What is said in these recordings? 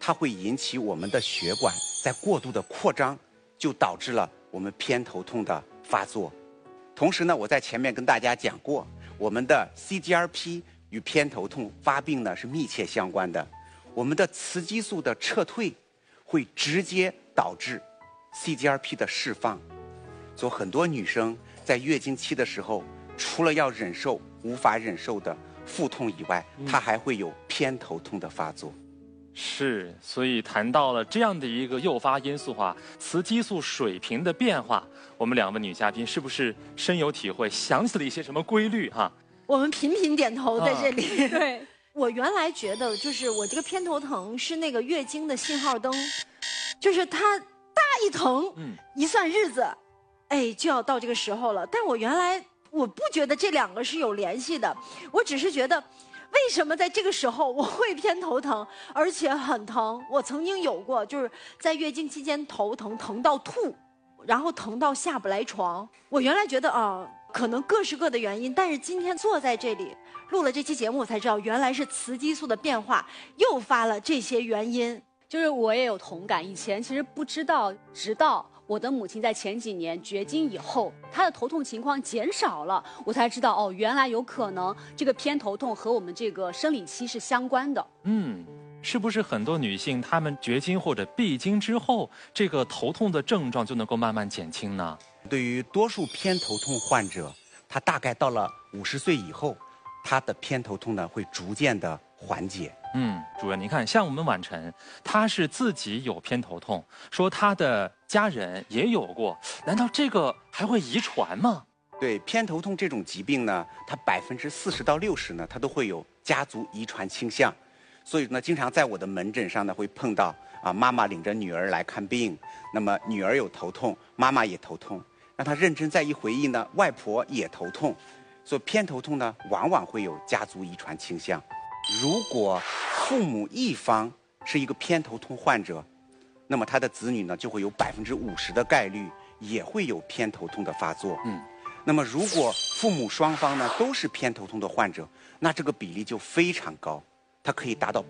它会引起我们的血管在过度的扩张，就导致了我们偏头痛的发作。同时呢，我在前面跟大家讲过，我们的 CGRP 与偏头痛发病呢是密切相关的。我们的雌激素的撤退会直接导致 CGRP 的释放，所以很多女生在月经期的时候，除了要忍受无法忍受的腹痛以外，她还会有偏头痛的发作。 是，所以谈到了这样的一个诱发因素雌激素水平的变化，我们两位女嘉宾是不是深有体会，想起了一些什么规律我们频频点头在这里。 对， 我原来觉得就是我这个偏头疼是那个月经的信号灯，就是它大一疼，一算日子，哎，就要到这个时候了。但我原来我不觉得这两个是有联系的，我只是觉得为什么在这个时候我会偏头疼，而且很疼。我曾经有过，就是在月经期间头疼，疼到吐，然后疼到下不来床。我原来觉得可能各是各的原因，但是今天坐在这里录了这期节目，我才知道原来是雌激素的变化诱发了这些原因。 就是我也有同感，以前其实不知道，直到我的母亲在前几年绝经以后，她的头痛情况减少了，我才知道原来有可能这个偏头痛和我们这个生理期是相关的。 是不是很多女性她们绝经或者闭经之后，这个头痛的症状就能够慢慢减轻呢？ 对于多数偏头痛患者，他大概到了50岁以后，他的偏头痛呢会逐渐的缓解。 主任，您看，像我们婉晨，她是自己有偏头痛，说她的家人也有过，难道这个还会遗传吗？ 对，偏头痛这种疾病呢，它40%到60%呢，它都会有家族遗传倾向。所以呢，经常在我的门诊上呢，会碰到妈妈领着女儿来看病，那么女儿有头痛，妈妈也头痛，让她认真再一回忆呢，外婆也头痛。所以偏头痛呢，往往会有家族遗传倾向。如果父母一方是一个偏头痛患者，那么他的子女呢，就会有50%的概率也会有偏头痛的发作。那么如果父母双方呢都是偏头痛的患者，那这个比例就非常高，它可以达到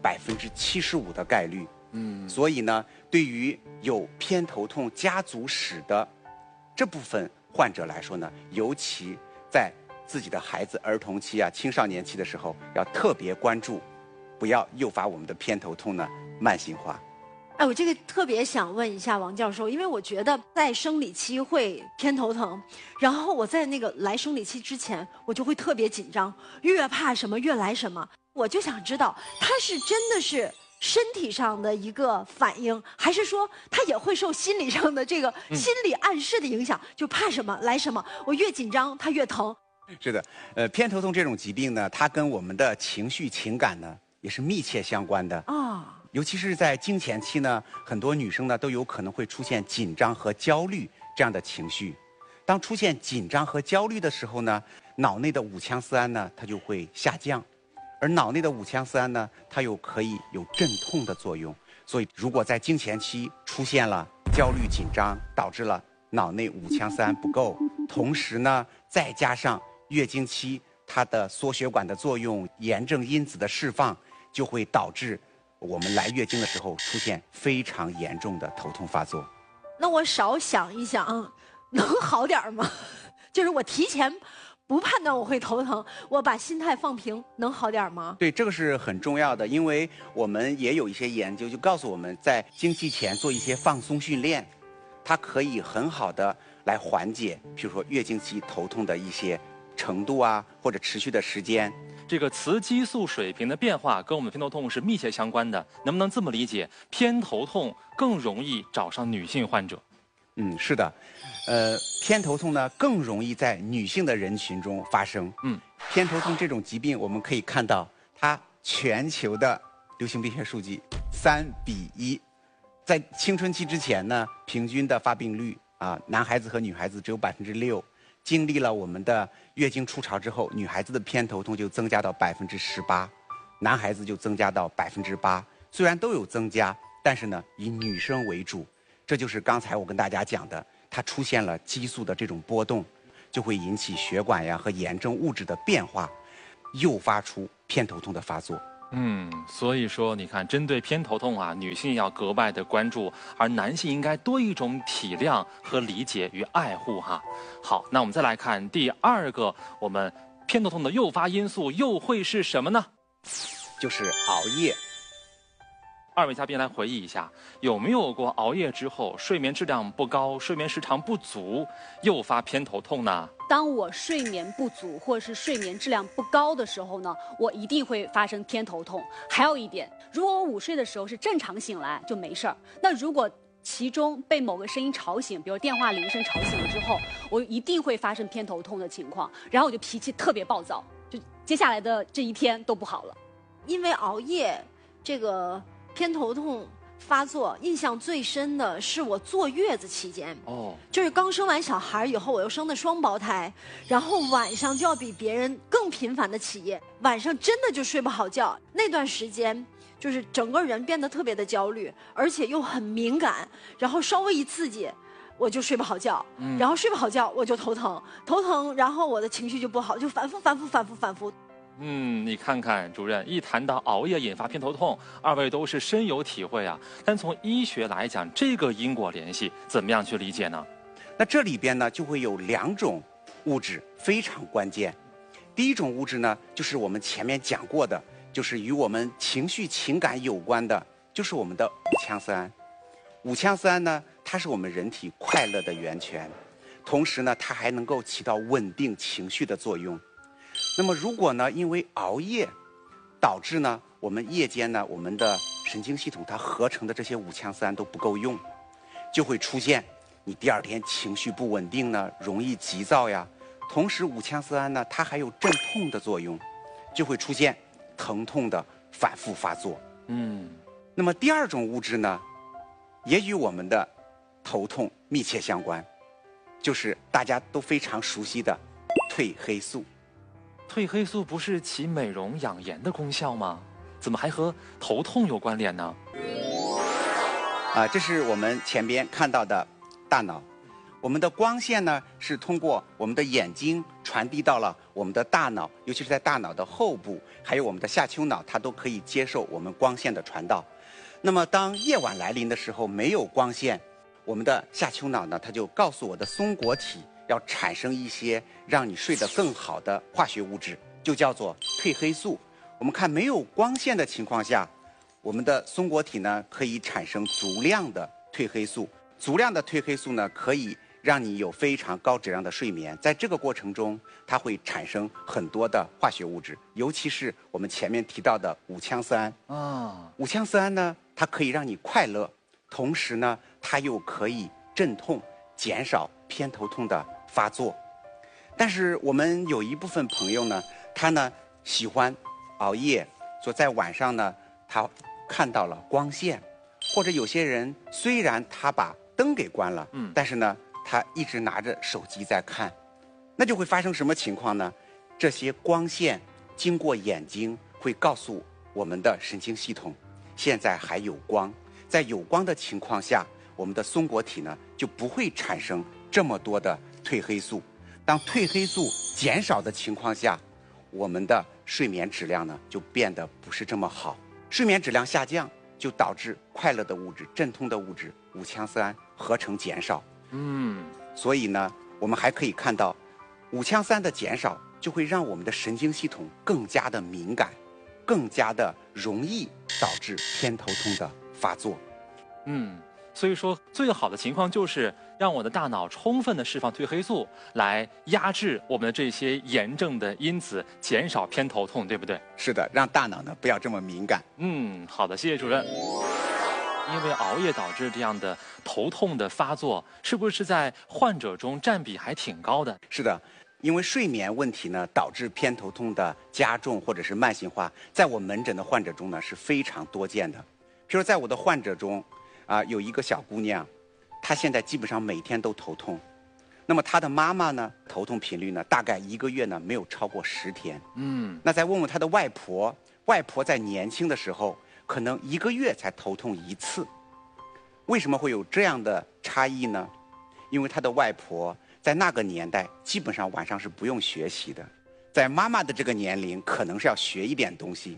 75%的概率。所以呢，对于有偏头痛家族史的这部分患者来说呢，尤其在自己的孩子儿童期青少年期的时候，要特别关注，不要诱发我们的偏头痛呢慢性化。 我这个特别想问一下王教授，因为我觉得在生理期会偏头疼，然后我在那个来生理期之前，我就会特别紧张，越怕什么越来什么。我就想知道，它是真的是身体上的一个反应，还是说它也会受心理上的这个心理暗示的影响？就怕什么来什么，我越紧张它越疼。 是的，偏头痛这种疾病呢，它跟我们的情绪情感呢也是密切相关的尤其是在经前期呢，很多女生呢都有可能会出现紧张和焦虑这样的情绪。当出现紧张和焦虑的时候呢，脑内的五羟色胺呢它就会下降，而脑内的五羟色胺呢，它又可以有镇痛的作用。所以如果在经前期出现了焦虑紧张，导致了脑内五羟色胺不够，同时呢再加上月经期它的缩血管的作用，炎症因子的释放，就会导致我们来月经的时候出现非常严重的头痛发作。 那我少想一想，能好点吗？就是我提前不判断我会头疼，我把心态放平，能好点吗？ 对，这个是很重要的，因为我们也有一些研究就告诉我们，在经期前做一些放松训练，它可以很好的来缓解，譬如说月经期头痛的一些程度或者持续的时间。 这个雌激素水平的变化跟我们偏头痛是密切相关的，能不能这么理解？偏头痛更容易找上女性患者？ 是的，偏头痛呢更容易在女性的人群中发生。偏头痛这种疾病，我们可以看到它全球的流行病学数据3:1，在青春期之前呢，平均的发病率男孩子和女孩子只有6%。经历了我们的月经初潮之后，女孩子的偏头痛就增加到18%，男孩子就增加到8%。虽然都有增加，但是呢，以女生为主。这就是刚才我跟大家讲的，它出现了激素的这种波动，就会引起血管和炎症物质的变化，诱发出偏头痛的发作。 所以说你看，针对偏头痛啊，女性要格外的关注，而男性应该多一种体谅和理解与爱护哈。好，那我们再来看第二个，我们偏头痛的诱发因素又会是什么呢？ 就是熬夜。 二位嘉宾来回忆一下，有没有过熬夜之后睡眠质量不高、睡眠时长不足，诱发偏头痛呢？ 当我睡眠不足或者是睡眠质量不高的时候呢，我一定会发生偏头痛。还有一点，如果我午睡的时候是正常醒来就没事儿，那如果其中被某个声音吵醒，比如电话铃声吵醒了之后，我一定会发生偏头痛的情况，然后我就脾气特别暴躁，就接下来的这一天都不好了。 因为熬夜，这个偏头痛发作，印象最深的是我坐月子期间。就是刚生完小孩以后，我又生的双胞胎，然后晚上就要比别人更频繁的起夜，晚上真的就睡不好觉。那段时间，就是整个人变得特别的焦虑，而且又很敏感，然后稍微一刺激，我就睡不好觉，然后睡不好觉我就头疼，然后我的情绪就不好，就反复。 你看看主任，一谈到熬夜引发偏头痛，二位都是深有体会啊。但从医学来讲，这个因果联系怎么样去理解呢？ 那这里边呢就会有2种物质非常关键。第一种物质呢，就是我们前面讲过的，就是与我们情绪情感有关的，就是我们的五羟色胺。五羟色胺呢，它是我们人体快乐的源泉，同时呢，它还能够起到稳定情绪的作用。那么如果呢，因为熬夜导致呢，我们夜间呢，我们的神经系统它合成的这些五羟色胺都不够用，就会出现你第2天情绪不稳定呢，容易急躁呀。同时五羟色胺呢，它还有镇痛的作用，就会出现疼痛的反复发作。那么第2种物质呢，也与我们的头痛密切相关，就是大家都非常熟悉的褪黑素。 褪黑素不是起美容养颜的功效吗？怎么还和头痛有关联呢？ 这是我们前边看到的大脑，我们的光线呢是通过我们的眼睛传递到了我们的大脑，尤其是在大脑的后部，还有我们的下丘脑，它都可以接受我们光线的传导。那么当夜晚来临的时候，没有光线，我们的下丘脑呢，它就告诉我的松果体要产生一些让你睡得更好的化学物质，就叫做褪黑素。我们看没有光线的情况下，我们的松果体呢可以产生足量的褪黑素，足量的褪黑素呢可以让你有非常高质量的睡眠。在这个过程中，它会产生很多的化学物质，尤其是我们前面提到的五羟色胺。五羟色胺呢，它可以让你快乐，同时呢，它又可以镇痛，减少偏头痛的发作。但是我们有一部分朋友呢，他呢喜欢熬夜，说在晚上呢，他看到了光线，或者有些人虽然他把灯给关了，但是呢，他一直拿着手机在看，那就会发生什么情况呢？这些光线经过眼睛，会告诉我们的神经系统，现在还有光。在有光的情况下，我们的松果体呢就不会产生这么多的褪黑素。当褪黑素减少的情况下，我们的睡眠质量呢就变得不是这么好。睡眠质量下降，就导致快乐的物质、镇痛的物质五羟色胺合成减少。所以呢，我们还可以看到，五羟色胺的减少就会让我们的神经系统更加的敏感，更加的容易导致偏头痛的发作。 所以说最好的情况就是让我的大脑充分的释放褪黑素，来压制我们的这些炎症的因子，减少偏头痛，对不对？ 是的，让大脑呢不要这么敏感。 好的，谢谢主任。因为熬夜导致这样的头痛的发作，是不是在患者中占比还挺高的？ 是的，因为睡眠问题呢，导致偏头痛的加重或者是慢性化，在我门诊的患者中呢是非常多见的。譬如在我的患者中，有一个小姑娘，她现在基本上每天都头痛。那么她的妈妈呢，头痛频率呢，大概1个月呢没有超过10天。那再问问她的外婆，外婆在年轻的时候，可能1个月才头痛1次。为什么会有这样的差异呢？因为她的外婆在那个年代基本上晚上是不用学习的，在妈妈的这个年龄可能是要学一点东西，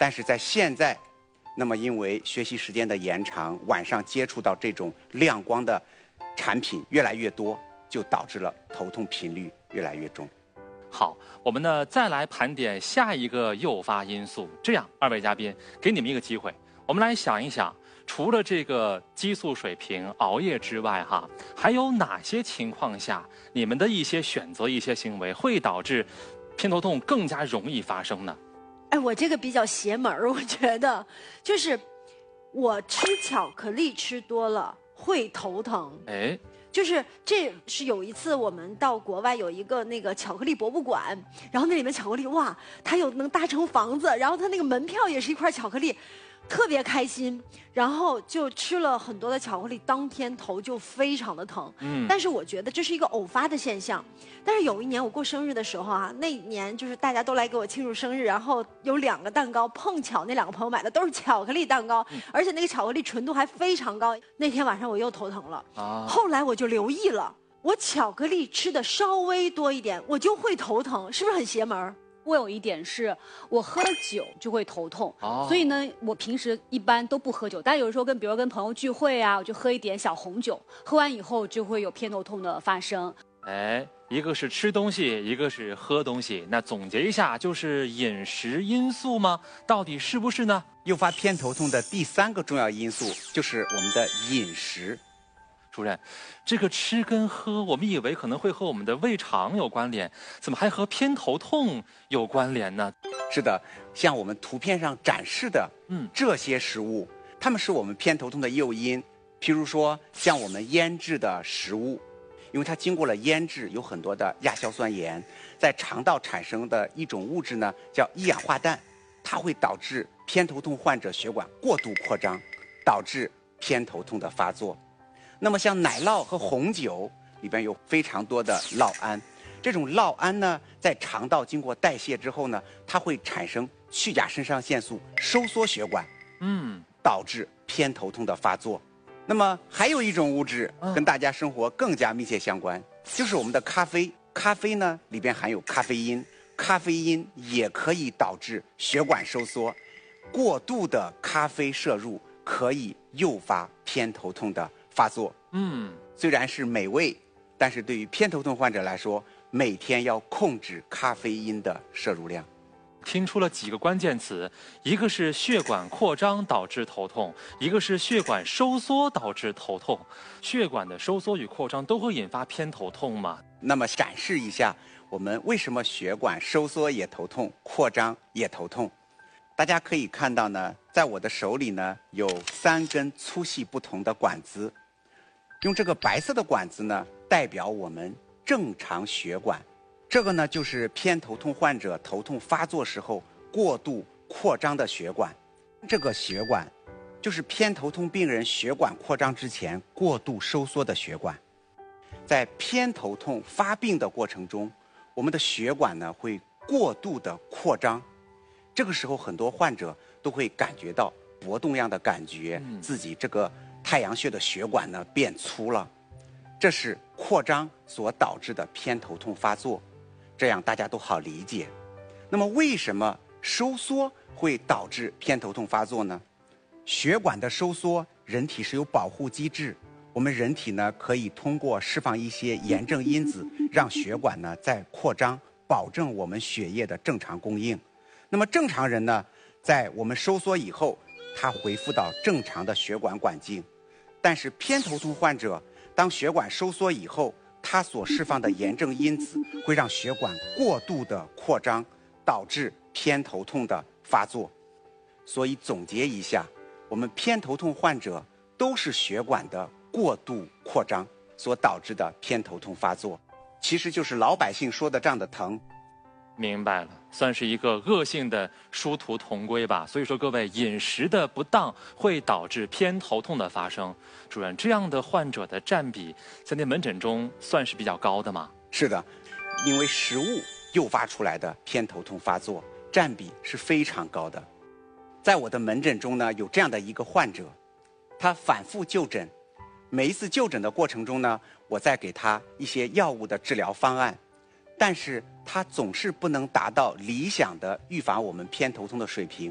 但是在现在，那么因为学习时间的延长，晚上接触到这种亮光的产品越来越多，就导致了头痛频率越来越重。 好，我们呢再来盘点下一个诱发因素。这样，二位嘉宾给你们一个机会，我们来想一想，除了这个激素水平、熬夜之外，还有哪些情况下你们的一些选择、一些行为会导致偏头痛更加容易发生呢？ 哎，我这个比较邪门儿，我觉得就是我吃巧克力吃多了会头疼。 哎， 就是这是有一次我们到国外有一个那个巧克力博物馆，然后那里面巧克力哇，它有能搭成房子，然后它那个门票也是一块巧克力。特别开心，然后就吃了很多的巧克力，当天头就非常的疼。但是我觉得这是一个偶发的现象。但是有一年我过生日的时候那一年就是大家都来给我庆祝生日，然后有2个蛋糕，碰巧那2个朋友买的都是巧克力蛋糕，而且那个巧克力纯度还非常高。那天晚上我又头疼了，后来我就留意了，我巧克力吃的稍微多一点，我就会头疼，是不是很邪门？ 我有一点是，我喝了酒就会头痛，所以呢，我平时一般都不喝酒，但有的时候比如跟朋友聚会我就喝一点小红酒，喝完以后就会有偏头痛的发生。 哎，一个是吃东西，一个是喝东西，那总结一下就是饮食因素吗？到底是不是呢？ 诱发偏头痛的第3个重要因素就是我们的饮食。 主任，这个吃跟喝，我们以为可能会和我们的胃肠有关联，怎么还和偏头痛有关联呢？ 是的，像我们图片上展示的，这些食物，它们是我们偏头痛的诱因。譬如说，像我们腌制的食物，因为它经过了腌制，有很多的亚硝酸盐，在肠道产生的一种物质呢，叫一氧化氮，它会导致偏头痛患者血管过度扩张，导致偏头痛的发作。那么像奶酪和红酒里边有非常多的酪胺，这种酪胺呢，在肠道经过代谢之后呢，它会产生去甲肾上腺素，收缩血管，导致偏头痛的发作。那么还有一种物质跟大家生活更加密切相关，就是我们的咖啡。咖啡呢里边含有咖啡因，咖啡因也可以导致血管收缩，过度的咖啡摄入可以诱发偏头痛的发作。虽然是美味，但是对于偏头痛患者来说，每天要控制咖啡因的摄入量。 听出了几个关键词，一个是血管扩张导致头痛，一个是血管收缩导致头痛。血管的收缩与扩张都会引发偏头痛吗？ 那么展示一下我们为什么血管收缩也头痛，扩张也头痛。大家可以看到呢，在我的手里呢有3根粗细不同的管子，用这个白色的管子呢代表我们正常血管，这个呢就是偏头痛患者头痛发作时候过度扩张的血管，这个血管就是偏头痛病人血管扩张之前过度收缩的血管。在偏头痛发病的过程中，我们的血管呢会过度的扩张，这个时候很多患者都会感觉到搏动样的感觉，自己这个太阳穴的血管呢变粗了，这是扩张所导致的偏头痛发作，这样大家都好理解。那么为什么收缩会导致偏头痛发作呢？血管的收缩，人体是有保护机制，我们人体呢可以通过释放一些炎症因子，让血管呢在扩张，保证我们血液的正常供应。那么正常人呢，在我们收缩以后，他恢复到正常的血管管径。但是偏头痛患者，当血管收缩以后，他所释放的炎症因子会让血管过度的扩张，导致偏头痛的发作。所以总结一下，我们偏头痛患者都是血管的过度扩张所导致的偏头痛发作，其实就是老百姓说的这样的疼。 明白了，算是一个恶性的殊途同归吧。所以说各位，饮食的不当会导致偏头痛的发生。主任，这样的患者的占比在您门诊中算是比较高的吗？ 是的，因为食物诱发出来的偏头痛发作占比是非常高的。在我的门诊中呢，有这样的一个患者，他反复就诊，每一次就诊的过程中呢，我在给他一些药物的治疗方案，但是他总是不能达到理想的预防我们偏头痛的水平，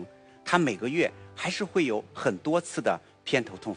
他每个月还是会有很多次的偏头痛